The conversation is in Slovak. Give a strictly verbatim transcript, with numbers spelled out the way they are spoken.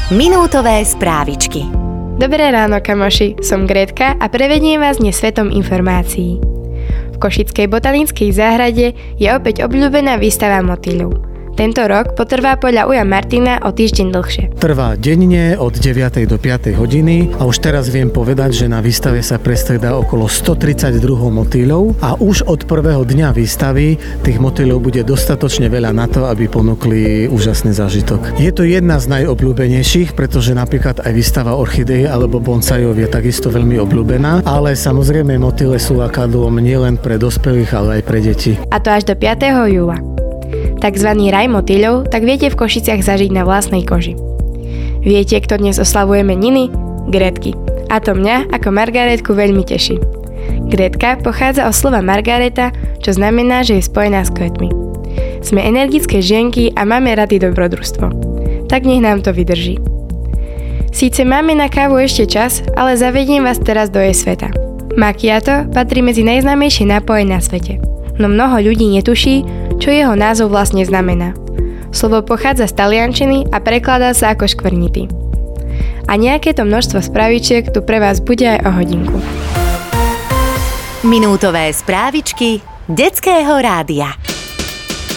Minútové správičky. Dobré ráno, kamoši, som Gretka a prevediem vás dnes svetom informácií. V Košickej botanickej záhrade je opäť obľúbená výstava motýľov. Tento rok potrvá podľa Uja Martina o týždeň dlhšie. Trvá denne od deviatej do piatej hodiny a už teraz viem povedať, že na výstave sa prestredá okolo stotridsať druhov motýľov a už od prvého dňa výstavy tých motýľov bude dostatočne veľa na to, aby ponúkli úžasný zážitok. Je to jedna z najobľúbenejších, pretože napríklad aj výstava orchideí alebo bonsajov je takisto veľmi obľúbená, ale samozrejme motýle sú lákadlom nielen pre dospelých, ale aj pre deti. A to až do piateho júla. Takzvaný raj motýľov tak viete v Košiciach zažiť na vlastnej koži. Viete, kto dnes oslavuje meniny? Gretky. A to mňa ako Margaretku veľmi teší. Gretka pochádza od slova Margareta, čo znamená, že je spojená s kvetmi. Sme energické žienky a máme rady dobrodružstvo. Tak nech nám to vydrží. Síce máme na kávu ešte čas, ale zavediem vás teraz do jej sveta. Macchiato patrí medzi najznámejšie nápoje na svete. No mnoho ľudí netuší, čo jeho názov vlastne znamená. Slovo pochádza z taliančiny a prekladá sa ako škvrnitý. A nejaké to množstvo spravičiek tu pre vás bude aj o hodinku. Minútové správičky Detského rádia.